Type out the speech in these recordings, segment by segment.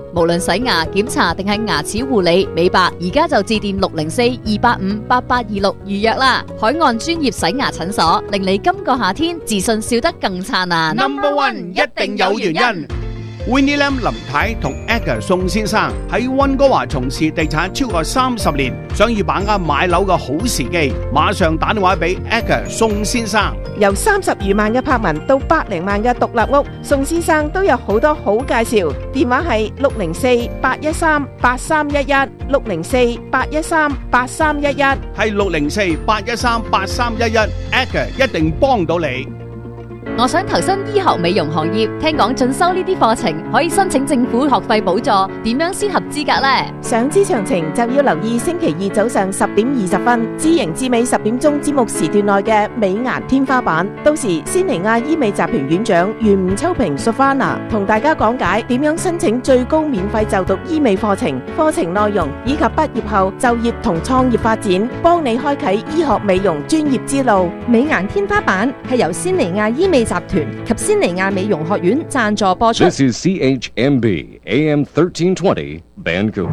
無論洗牙、檢查定係牙齒護理、美白，而家就致電604-285-8826預約啦。海岸專業洗牙診所，令你今個夏天自信笑得更燦爛。 Number one 一定有原因。Winnie Lam 林太同 Edgar 宋先生喺溫哥華從事地產超過30年，想要把握買樓嘅好時機，馬上打電話俾 Edgar 宋先生。 由30餘萬嘅柏文到百零萬嘅獨立屋，宋先生都有好多好介紹。電話係604-813-8311 604-813-8311， 係604-813-8311 Edgar 一定幫到你。 我想投身醫學美容行業，聽講進修呢啲課程可以申請政府學費補助，點樣先合資格呢？ 想知詳情就要留意星期二早上10點20分，知型知美10點鐘節目時段內嘅美顏天花板。到時仙尼亞醫美集團院長袁吳秋平 Sofana 同大家講解點樣申請最高免費就讀醫美課程、課程內容以及畢業後就業同創業發展，幫你開啟醫學美容專業之路。 美顏天花板係由仙尼亞醫美集團及仙尼亞美容學院贊助播出。 This is CHMB AM 1320 Vancouver。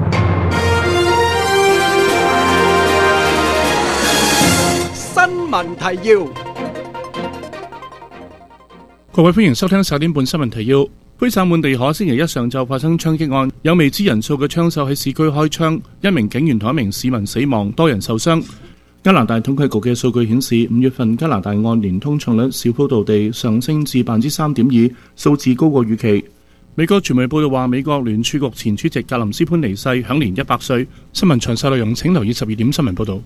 新聞提要， 各位歡迎收聽10點半新聞提要。驅散滿地可，星期一上晝發生槍擊案，有未知人數嘅槍手喺市區開槍，一名警員同一名市民死亡，多人受傷。加拿大統計局嘅數據顯示，5月份加拿大按年通脹率小幅度地上升至 3.2%， 數字高過預期。美國傳媒報道話，美國聯儲局前主席格林斯潘離世，享年100歲。新聞詳細內容請留意12點新聞報道。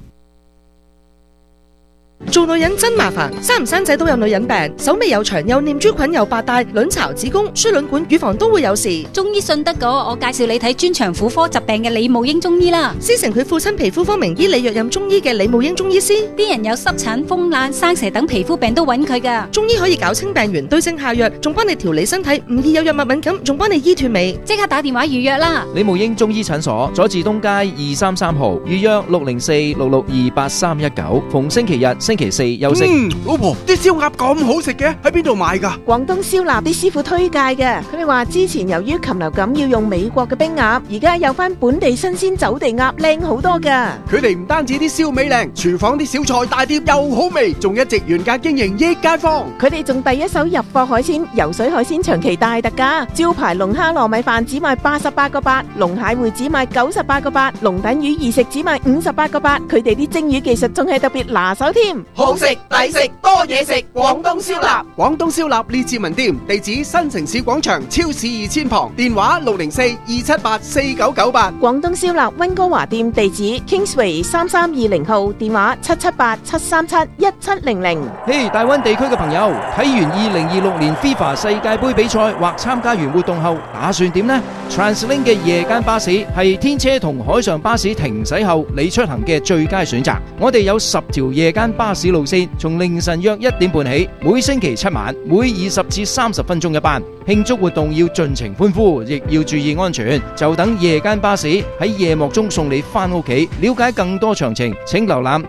做女人真麻煩，生唔生仔都有女人病，手尾又長又念珠菌又白帶，卵巢、子宮、輸卵管、乳房都會有事。 中醫信得過，我介紹你睇專長婦科疾病嘅李慕英中醫啦。 師承佢父親皮膚科名醫李若任中醫嘅李慕英中醫師， 啲人有濕疹、風癩、生蛇等皮膚病都揾佢噶。 中醫可以搞清病源，對症下藥，仲幫你調理身體，唔易有藥物敏感，仲幫你醫脫尾。 即刻打電話預約啦！ 李慕英中醫診所，佐治東街233號，預約604-662-8319，逢星期日、星期四休息。 老婆，啲燒鴨咁好食嘅，喺邊度買噶？ 廣東燒臘啲師傅推介嘅，佢哋話之前由於禽流感要用美國嘅冰鴨，而家有翻本地新鮮走地鴨，靚好多噶。 佢哋唔單止啲燒味靚，廚房啲小菜大碟又好味，仲一直原價經營益街坊。 佢哋仲第一手入貨海鮮，游水海鮮長期大特價，招牌龍蝦糯米飯只賣88個8，龍蟹會只賣98個8，龍躉魚二食只賣58個8。佢哋啲蒸魚技術仲係特別拿手添。 好食抵食多嘢食，廣東燒臘。廣東燒臘列治文店，地址新城市廣場超市2000旁，電話604-278-4998。 廣東燒臘溫哥華店地址 Kingsway 3320號，電話778-737-1700。 嘿，大灣地區嘅朋友，睇完2026年 FIFA 世界盃比賽或參加完活動後，打算點呢？ TransLink 嘅夜間巴士係天車同海上巴士停駛後你出行嘅最佳選擇。我哋有10條夜間巴士路線，從凌晨約1點半起，每星期7晚，每20至30分鐘一班。慶祝活動要盡情歡呼，亦要注意安全。就等夜間巴士喺夜幕中送你返屋企。了解更多詳情，請瀏覽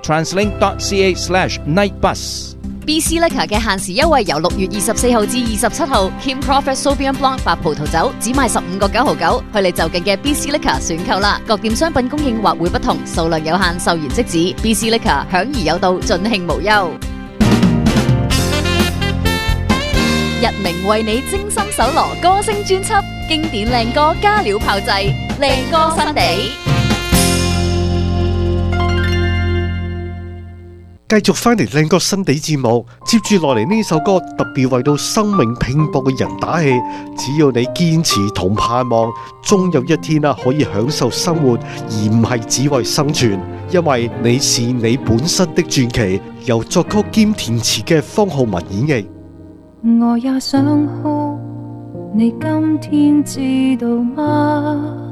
translink.ca/nightbus。 BC Liquor 嘅限時優惠由6月24號至27號 ，Kim Crawford Sauvignon Blanc 白葡萄酒只賣15個9毫9，去你就近嘅 BC Liquor 選購啦。各店商品供應或會不同，數量有限，售完即止。BC Liquor 享而有道，盡興無憂。日明為你精心搜羅歌聲專輯，經典靚歌加料炮製，靚歌新地。 繼續翻嚟靚歌新地節目，接住落嚟呢首歌特別為到生命拼搏嘅人打氣。只要你堅持同盼望，終有一天可以享受生活，而唔係只為生存。因為你是你本身的傳奇，由作曲兼填詞嘅方浩文演繹。 我也想哭，你今天知道嗎？